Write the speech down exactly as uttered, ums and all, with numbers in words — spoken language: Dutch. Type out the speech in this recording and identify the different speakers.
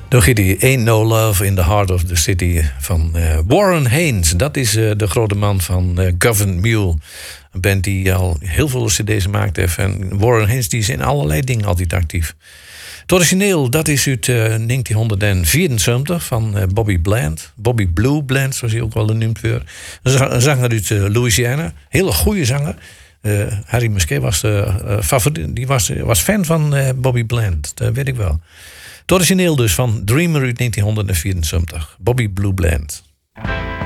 Speaker 1: Dan gaat die Ain't No Love in the Heart of the City van uh, Warren Haynes. Dat is uh, de grote man van uh, Governed Mule. Een band die al heel veel cd's gemaakt heeft. En Warren Haynes die is in allerlei dingen altijd actief. Het origineel, dat is uit uh, negentien vierenzeventig van uh, Bobby Bland. Bobby Blue Bland, zoals hij ook wel genoemd wordt. Een zanger uit uh, Louisiana. Hele goede zanger. Uh, Harry Musquet was, uh, uh, favoriet, die was, was fan van uh, Bobby Bland. Dat weet ik wel. Het origineel dus van Dreamer uit negentien vierenzeventig. Bobby Blue Bland.